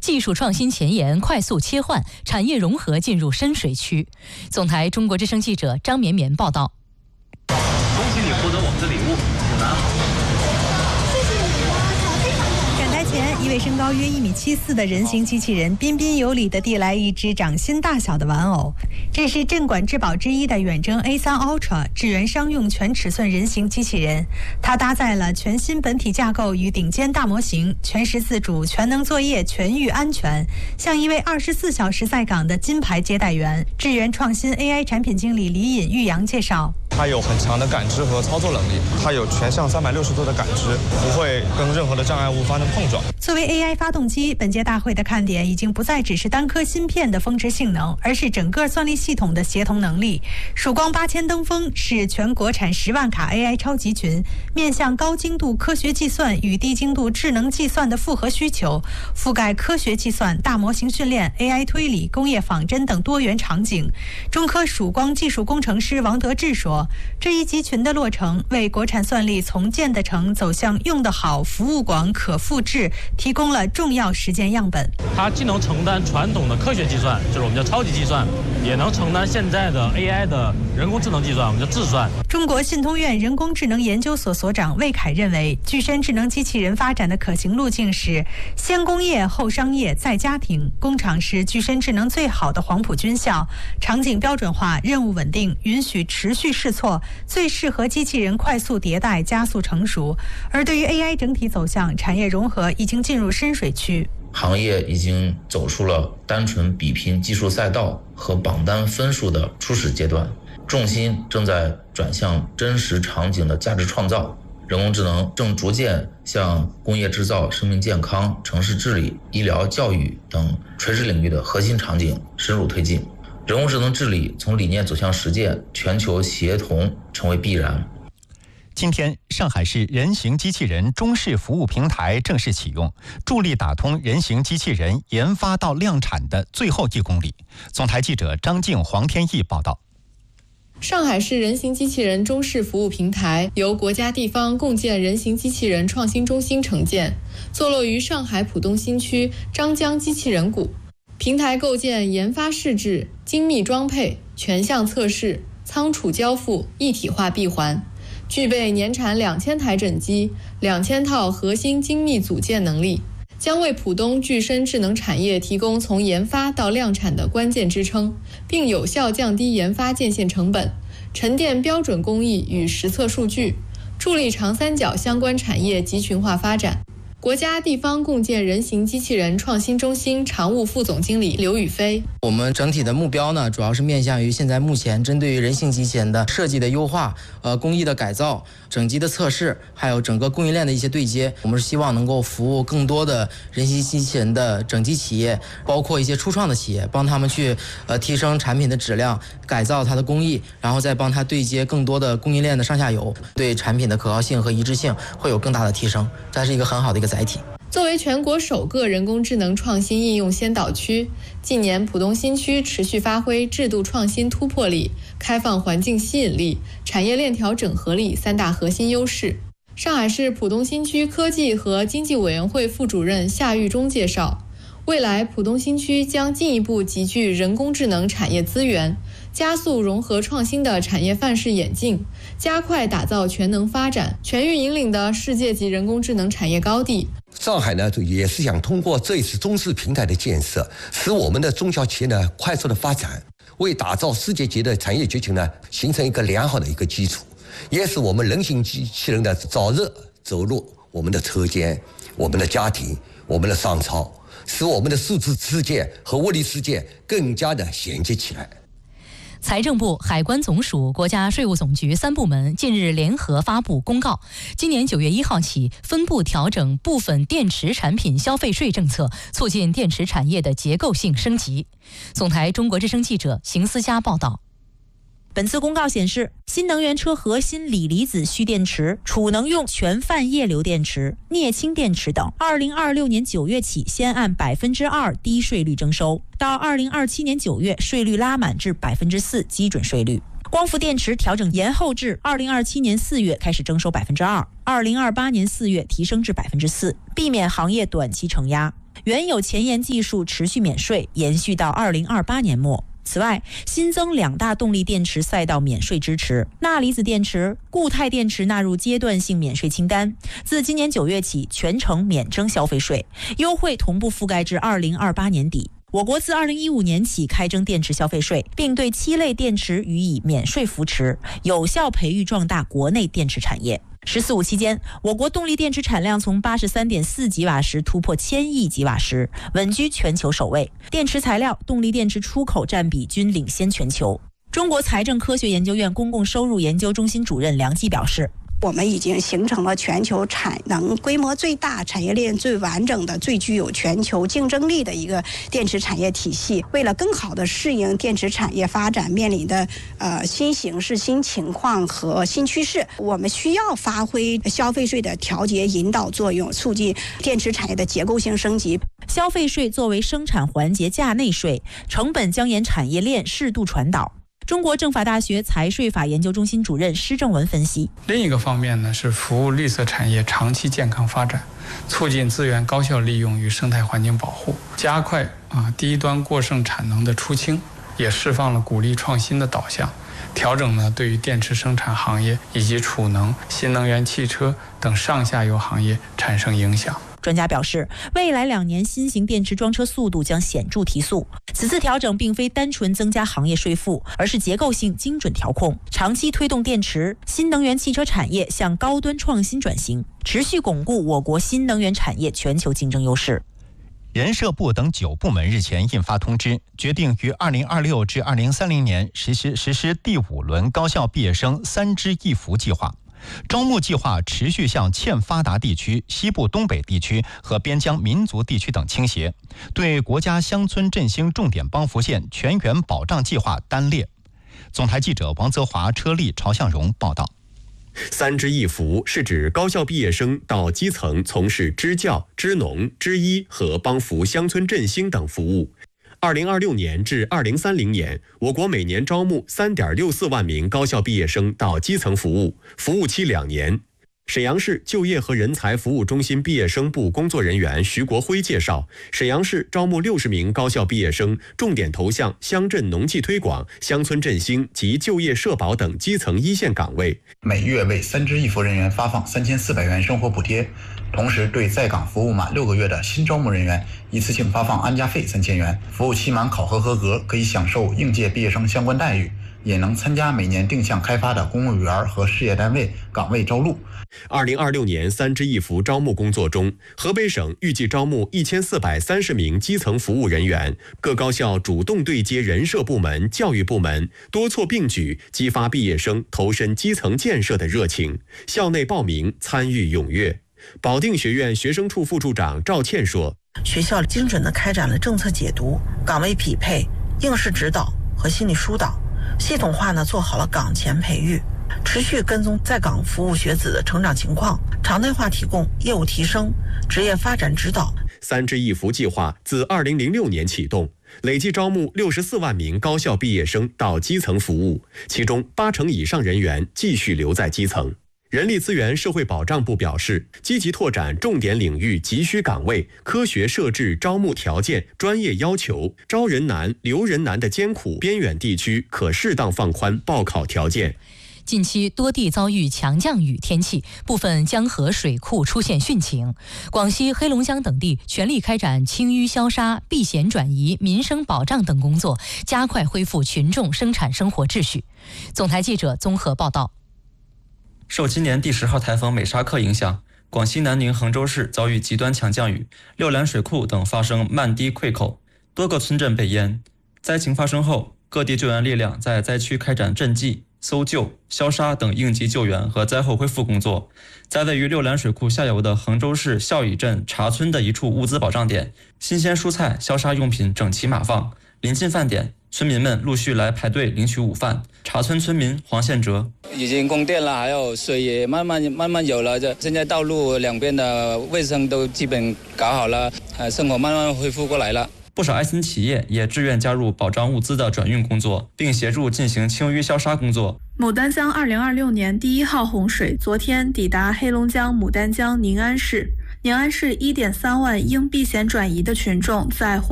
技术创新前沿快速切换，产业融合进入深水区。总台中国之声记者张绵绵报道。 恭喜你获得我们的礼物，你拿好。 展台前，一位身高约1.74米的人形机器人彬彬有礼地递来一只掌心大小的玩偶。这是镇馆之宝之一的远征 A3 Ultra 智源商用全尺寸人形机器人，它搭载了全新本体架构与顶尖大模型，全时自主、全能作业、全域安全，像一位24小时在岗的金牌接待员。智源创新 AI 产品经理李尹玉阳介绍。 它有很强的感知和操作能力，它有全向360度的感知，不会跟任何的障碍物发生碰撞。 作为 AI 发动机，本届大会的看点已经不再只是单颗芯片的峰值性能，而是整个算力系统的协同能力。曙光8000登峰是全国产10万卡 AI 超级群，面向高精度科学计算与低精度智能计算的复合需求，覆盖科学计算、大模型训练、AI 推理、工业仿真等多元场景。中科曙光技术工程师王德志说，这一集群的落成，为国产算力从建得成走向用得好、服务广、可复制提供了重要实践样本。 它既能承担传统的科学计算，就是我们叫超级计算，也能承担现在的 AI 的人工智能计算，我们叫智算。 中国信通院人工智能研究所所长魏凯认为，具身智能机器人发展的可行路径是先工业后商业再家庭，工厂是具身智能最好的黄埔军校，场景标准化，任务稳定，允许持续试错，最适合机器人快速迭代加速成熟。而对于 AI 整体走向，产业融合已经进入深水区， 行业已经走出了单纯比拼技术赛道和榜单分数的初始阶段，重心正在转向真实场景的价值创造。人工智能正逐渐向工业制造、生命健康、城市治理、医疗、教育等垂直领域的核心场景深入推进。人工智能治理从理念走向实践，全球协同成为必然。 今天，上海市人形机器人中式服务平台正式启用，助力打通人形机器人研发到量产的最后1公里。总台记者张静、黄天毅报道。 上海市人形机器人中式服务平台由国家地方共建人形机器人创新中心承建，坐落于上海浦东新区张江机器人谷。平台构建研发试制、精密装配、全项测试、仓储交付一体化闭环，具备年产2000台整机、2000套核心精密组件能力，将为浦东具身智能产业提供从研发到量产的关键支撑，并有效降低研发建线成本，沉淀标准工艺与实测数据，助力长三角相关产业集群化发展。国家地方共建人形机器人创新中心常务副总经理刘宇飞， 我们整体的目标呢，主要是面向于现在目前针对于人形机器人的设计的优化、工艺的改造、整机的测试，还有整个供应链的一些对接。我们是希望能够服务更多的人形机器人的整机企业，包括一些初创的企业，帮他们去提升产品的质量，改造它的工艺，然后再帮他对接更多的供应链的上下游，对产品的可靠性和一致性会有更大的提升。这是一个很好的一个载体。 作为全国首个人工智能创新应用先导区，近年浦东新区持续发挥制度创新突破力、开放环境吸引力、产业链条整合力3大核心优势。上海市浦东新区科技和经济委员会副主任夏玉忠介绍，未来浦东新区将进一步集聚人工智能产业资源，加速融合创新的产业范式演进，加快打造全能发展、全域引领的世界级人工智能产业高地。 上海呢，也是想通过这一次中式平台的建设，使我们的中小企业呢快速的发展，为打造世界级的产业集群呢形成一个良好的一个基础，也使我们人形机器人的早日走入我们的车间、我们的家庭、我们的商超，使我们的数字世界和物理世界更加的衔接起来。 财政部、海关总署、国家税务总局3部门近日联合发布公告，今年9月1号起，分步调整部分电池产品消费税政策，促进电池产业的结构性升级。总台中国之声记者邢思佳报道。 本次公告显示，新能源车核心锂离子蓄电池、储能用全泛液流电池、镍氢电池等，2026年9月起先按2%低税率征收，到2027年9月税率拉满至4%基准税率。光伏电池调整延后至2027年4月开始征收2%，2028年4月提升至4%，避免行业短期承压。 原有前沿技术持续免税，延续到2028年末。此外，新增2大动力电池赛道免税支持，钠离子电池、固态电池纳入阶段性免税清单，自今年9月起全程免征消费税，优惠同步覆盖至2028年底。我国自2015年起开征电池消费税，并对7类电池予以免税扶持，有效培育壮大国内电池产业。“14·5”期间，我国动力电池产量从83.4吉瓦时突破1000亿吉瓦时，稳居全球首位。电池材料、动力电池出口占比均领先全球。中国财政科学研究院公共收入研究中心主任梁季表示， 我们已经形成了全球产能规模最大、产业链最完整的、最具有全球竞争力的一个电池产业体系。为了更好地适应电池产业发展面临的新形势、新情况和新趋势，我们需要发挥消费税的调节引导作用，促进电池产业的结构性升级。 消费税作为生产环节价内税，成本将沿产业链适度传导。中国政法大学财税法研究中心主任施正文分析， 另一个方面呢，是服务绿色产业长期健康发展，促进资源高效利用与生态环境保护，加快低端过剩产能的出清，也释放了鼓励创新的导向。调整呢，对于电池生产行业以及储能、新能源汽车等上下游行业产生影响。 专家表示，未来2年新型电池装车速度将显著提速。此次调整并非单纯增加行业税负，而是结构性精准调控，长期推动电池、新能源汽车产业向高端创新转型，持续巩固我国新能源产业全球竞争优势。 人社部等9部门日前印发通知，决定于2026至2030年实施第5轮高校毕业生3支1扶计划。招募计划持续向欠发达地区、西部东北地区和边疆民族地区等倾斜，对国家乡村振兴重点帮扶县全员保障计划单列。总台记者王泽华、车丽、朝向荣报道。 3支1扶是指高校毕业生到基层从事支教、支农、支医和帮扶乡村振兴等服务。2026年至2030年，我国每年招募3.64万名高校毕业生到基层服务，服务期2年。沈阳市就业和人才服务中心毕业生部工作人员徐国辉介绍，沈阳市招募60名高校毕业生，重点投向乡镇农技推广、乡村振兴及就业社保等基层1线岗位。 每月为3支1扶人员发放3400元生活补贴，同时对在岗服务满6个月的新招募人员一次性发放安家费3000元，服务期满考核合格可以享受应届毕业生相关待遇，也能参加每年定向开发的公务员和事业单位岗位招录。 2026年3支1扶招募工作中，河北省预计招募1430名基层服务人员，各高校主动对接人社部门、教育部门，多措并举，激发毕业生投身基层建设的热情。校内报名参与踊跃。保定学院学生处副处长赵倩说， 学校精准地开展了政策解读、岗位匹配、应试指导和心理疏导，系统化做好了岗前培育，持续跟踪在岗服务学子的成长情况，常态化提供业务提升、职业发展指导。 3支1扶计划自2006年启动，累计招募64万名高校毕业生到基层服务，其中80%以上人员继续留在基层。人力资源社会保障部表示，积极拓展重点领域急需岗位，科学设置招募条件、专业要求，招人难、留人难的艰苦边远地区可适当放宽报考条件。 近期多地遭遇强降雨天气，部分江河水库出现汛情。广西、黑龙江等地全力开展清淤消杀、避险转移、民生保障等工作，加快恢复群众生产生活秩序。总台记者综合报道。 受今年第10号台风美沙克影响，广西南宁衡州市遭遇极端强降雨，六兰水库等发生漫堤溃口，多个村镇被淹。灾情发生后，各地救援力量在灾区开展赈济、搜救、消杀等应急救援和灾后恢复工作。在位于六兰水库下游的衡州市孝乙镇茶村的一处物资保障点，新鲜蔬菜、消杀用品整齐码放。临近饭点，村民们陆续来排队领取午饭。茶村村民黄宪哲， 已经供电了，还有水也慢慢有了，现在道路两边的卫生都基本搞好了，生活慢慢恢复过来了。 不少爱心企业也志愿加入保障物资的转运工作，并协助进行清淤消杀工作。 牡丹江2026年第1号洪水昨天抵达黑龙江牡丹江宁安市， 宁安市1.3万应避险转移的群众在